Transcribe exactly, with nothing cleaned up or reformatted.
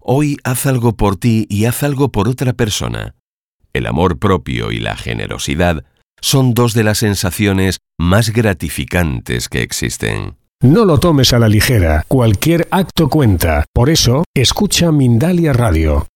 Hoy haz algo por ti y haz algo por otra persona. El amor propio y la generosidad son dos de las sensaciones más gratificantes que existen. No lo tomes a la ligera. Cualquier acto cuenta. Por eso, escucha Mindalia Radio.